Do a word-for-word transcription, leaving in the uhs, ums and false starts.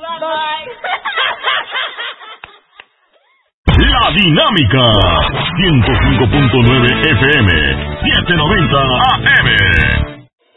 La Dinámica, ciento cinco punto nueve F M, setecientos noventa A M.